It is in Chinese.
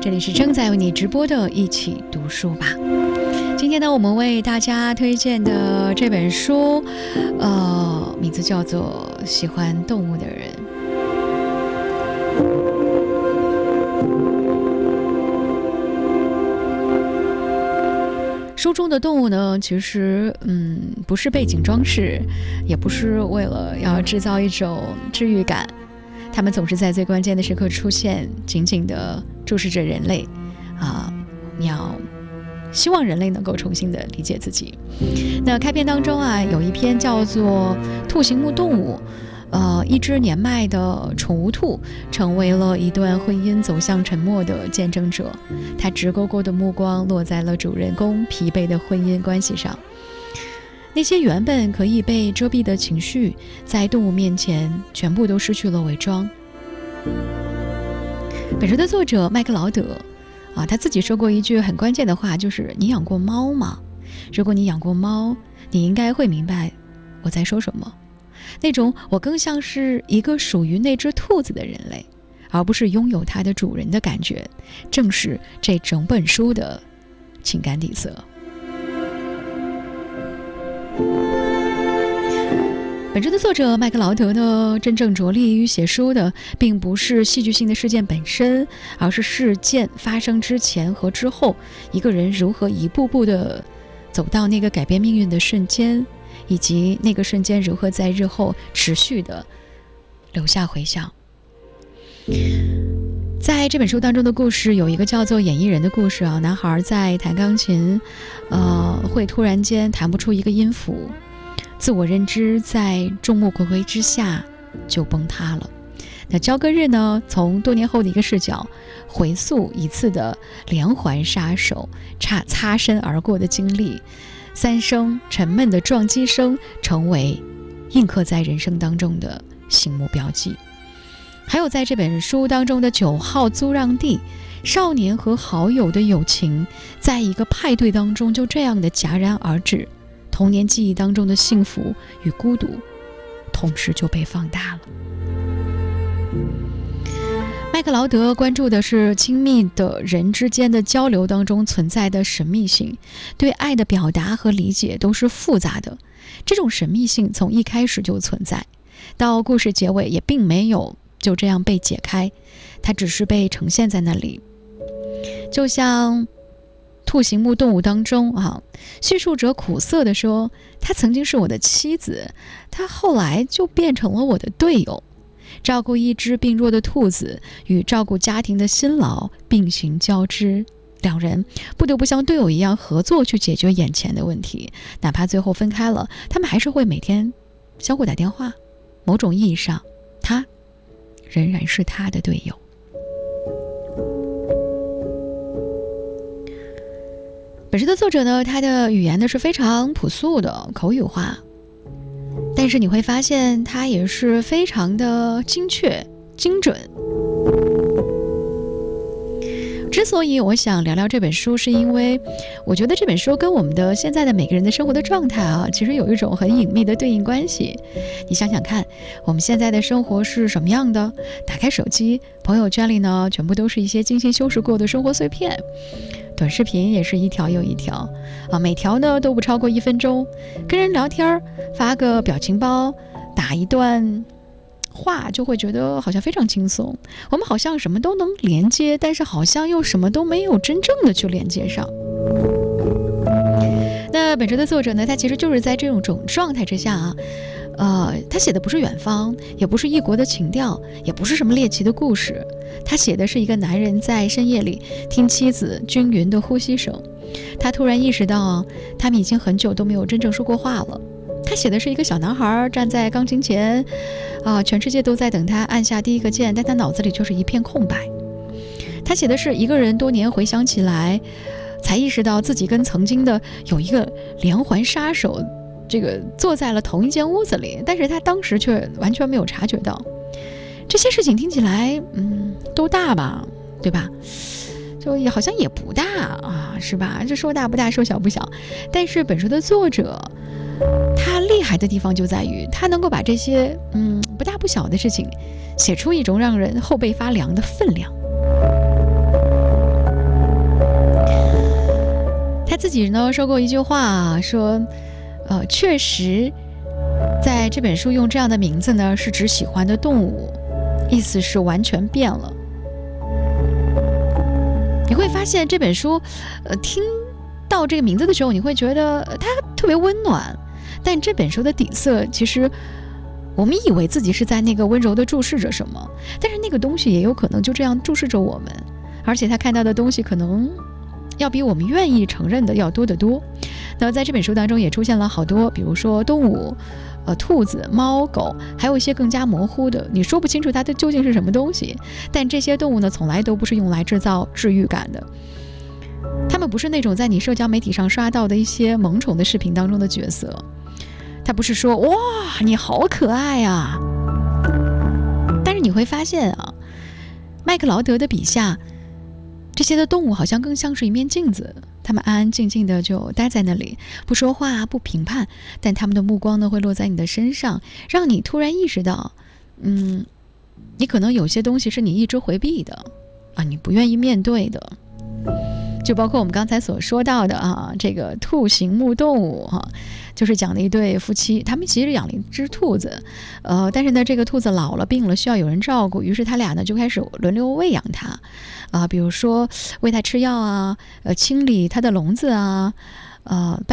这里是正在为你直播的一起读书吧。今天呢，我们为大家推荐的这本书，名字叫做《喜欢动物的人》。书中的动物呢，其实不是背景装饰，也不是为了要制造一种治愈感，他们总是在最关键的时刻出现，紧紧地注视着人类要希望人类能够重新的理解自己。那开篇当中有一篇叫做《兔形目动物》，一只年迈的宠物兔成为了一段婚姻走向沉默的见证者，它直勾勾的目光落在了主人公疲惫的婚姻关系上。那些原本可以被遮蔽的情绪，在动物面前全部都失去了伪装。本书的作者麦克劳德他自己说过一句很关键的话，就是你养过猫吗？如果你养过猫，你应该会明白我在说什么。那种我更像是一个属于那只兔子的人类，而不是拥有它的主人的感觉，正是这整本书的情感底色。本书的作者麦克劳德呢，真正着力于写书的并不是戏剧性的事件本身，而是事件发生之前和之后，一个人如何一步步的走到那个改变命运的瞬间，以及那个瞬间如何在日后持续的留下回响。在这本书当中的故事有一个叫做演艺人的故事男孩在弹钢琴会突然间弹不出一个音符，自我认知在众目睽睽之下就崩塌了。那交割日呢，从多年后的一个视角回溯一次的连环杀手擦身而过的经历，3声沉闷的撞击声成为印刻在人生当中的醒目标记。还有在这本书当中的9号租让地，少年和好友的友情在一个派对当中就这样的戛然而止，童年记忆当中的幸福与孤独同时就被放大了。麦克劳德关注的是亲密的人之间的交流当中存在的神秘性，对爱的表达和理解都是复杂的，这种神秘性从一开始就存在，到故事结尾也并没有就这样被解开，它只是被呈现在那里。就像兔形目动物当中叙述者苦涩地说，她曾经是我的妻子，她后来就变成了我的队友。照顾一只病弱的兔子与照顾家庭的辛劳并行交织，两人不得不像队友一样合作去解决眼前的问题，哪怕最后分开了，他们还是会每天相互打电话。某种意义上，他仍然是他的队友。本书的作者呢，他的语言呢是非常朴素的口语化，但是你会发现他也是非常的精确精准。之所以我想聊聊这本书，是因为我觉得这本书跟我们的现在的每个人的生活的状态其实有一种很隐秘的对应关系。你想想看，我们现在的生活是什么样的？打开手机，朋友圈里呢，全部都是一些精心修饰过的生活碎片，短视频也是一条又一条每条呢都不超过1分钟。跟人聊天发个表情包，打一段话，就会觉得好像非常轻松。我们好像什么都能连接，但是好像又什么都没有真正的去连接上。那本书的作者呢，他其实就是在这种状态之下他写的不是远方，也不是异国的情调，也不是什么猎奇的故事，他写的是一个男人在深夜里听妻子均匀的呼吸声。他突然意识到他们已经很久都没有真正说过话了。他写的是一个小男孩站在钢琴前全世界都在等他按下第一个键，但他脑子里就是一片空白。他写的是一个人多年回想起来，才意识到自己跟曾经的有一个连环杀手坐在了同一间屋子里，但是他当时却完全没有察觉到。这些事情听起来都大吧，对吧？就也好像也不大是吧？这说大不大，说小不小。但是本书的作者他厉害的地方就在于他能够把这些不大不小的事情写出一种让人后背发凉的分量。 他自己呢说过一句话，说确实在这本书用这样的名字呢是指喜欢的动物，意思是完全变了。你会发现这本书听到这个名字的时候，你会觉得它特别温暖，但这本书的底色其实我们以为自己是在那个温柔的注视着什么，但是那个东西也有可能就这样注视着我们，而且他看到的东西可能要比我们愿意承认的要多得多。那在这本书当中也出现了好多，比如说动物，兔子、猫、狗，还有一些更加模糊的，你说不清楚它的究竟是什么东西。但这些动物呢，从来都不是用来制造治愈感的，它们不是那种在你社交媒体上刷到的一些萌宠的视频当中的角色。它不是说哇你好可爱啊，但是你会发现啊，麦克劳德的笔下这些的动物好像更像是一面镜子，它们安安静静的就待在那里，不说话不评判，但它们的目光呢会落在你的身上，让你突然意识到你可能有些东西是你一直回避的啊，你不愿意面对的。就包括我们刚才所说到的啊，这个兔形目动物哈，就是讲的一对夫妻，他们其实养了一只兔子，但是呢，这个兔子老了病了，需要有人照顾，于是他俩呢就开始轮流喂养它，比如说喂它吃药啊，清理它的笼子啊，